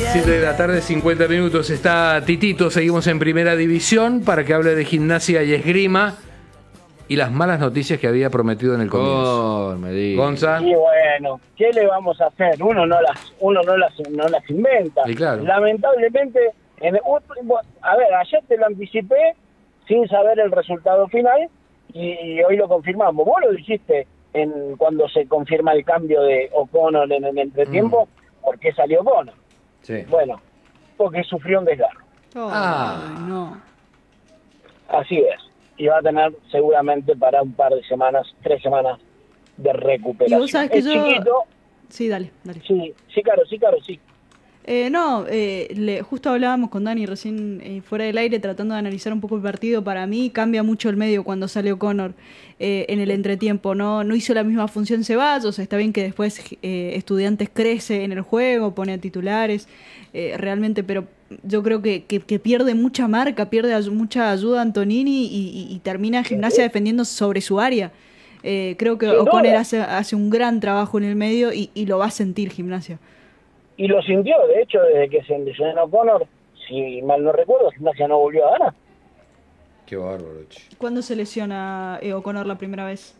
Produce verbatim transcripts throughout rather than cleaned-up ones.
siete de la tarde, cincuenta minutos. Está Titito, seguimos en Primera División para que hable de Gimnasia y Esgrima y las malas noticias que había prometido en el comienzo. Oh, me diga. Gonza. Y bueno, ¿qué le vamos a hacer? Uno no las uno no las, no las inventa. Y claro. Lamentablemente, en, a ver, ayer te lo anticipé sin saber el resultado final y, y hoy lo confirmamos. Vos lo dijiste en cuando se confirma el cambio de O'Connor en el entretiempo, mm. ¿por qué salió O'Connor? Sí. Bueno, porque sufrió un desgarro. Oh, ah, no. Así es. Y va a tener seguramente para un par de semanas, tres semanas de recuperación. Y vos sabés que es yo... chiquito. Sí, dale, dale. Sí, sí, claro, sí, claro, sí. Eh, no, eh, le, justo hablábamos con Dani recién eh, fuera del aire tratando de analizar un poco el partido. Para mí cambia mucho el medio cuando sale O'Connor eh, en el entretiempo. No no hizo la misma función Ceballos. Está bien que después eh, Estudiantes crece en el juego, pone a titulares, eh, realmente, pero yo creo que, que, que pierde mucha marca, pierde ay- mucha ayuda Antonini y, y, y termina Gimnasia defendiendo sobre su área. Eh, creo que O'Connor hace, hace un gran trabajo en el medio y, y lo va a sentir Gimnasia. Y lo sintió, de hecho, desde que se lesionó O'Connor, si mal no recuerdo, Gimnasia no volvió a ganar. qué bárbaro, che. ¿Cuándo se lesiona eh, O'Connor la primera vez?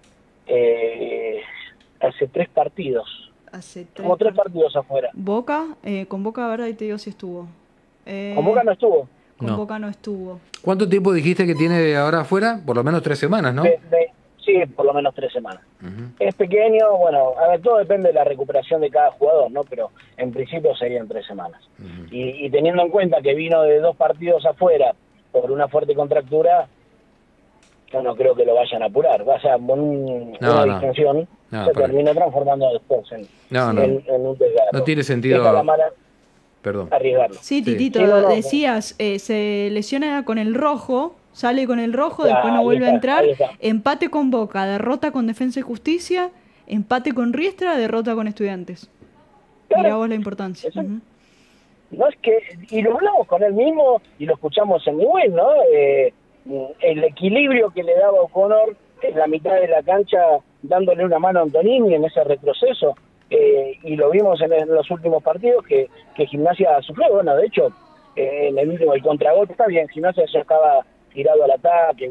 Eh, hace tres partidos. Hace tres Como tres partidos afuera. Boca, eh, con Boca, verdad, y te digo si estuvo. Eh, Con Boca no estuvo. Con No. Boca no estuvo. ¿Cuánto tiempo dijiste que tiene ahora afuera? Por lo menos tres semanas, ¿no? De- de- sí, por lo menos tres semanas. Uh-huh. Es pequeño, bueno, a ver, todo depende de la recuperación de cada jugador, ¿no? Pero en principio serían tres semanas. Uh-huh. Y, y teniendo en cuenta que vino de dos partidos afuera por una fuerte contractura, yo no creo que lo vayan a apurar. O sea, con un, No, una no. distensión No, se para- termina transformando después en, No, no. en, en un desgarro. No tiene sentido- Esta es la mala Perdón. arriesgarlo. Sí, Sí. Titito, Sí, no, no, decías, eh, se lesiona con el rojo, sale con el rojo, Ya, después no ahí vuelve a está, entrar, ahí está. empate con Boca, derrota con Defensa y Justicia, empate con Riestra, derrota con Estudiantes. Claro. Mirá vos la importancia. Exacto. Ujú. No es que, y lo hablamos con él mismo y lo escuchamos en Newell, ¿no? Eh, el equilibrio que le daba O'Connor en la mitad de la cancha, dándole una mano a Antonini en ese retroceso, eh, y lo vimos en, en los últimos partidos que, que Gimnasia sufrió. Bueno, de hecho, eh, en el último, el contragolpe está bien, Gimnasia ya estaba tirado al ataque,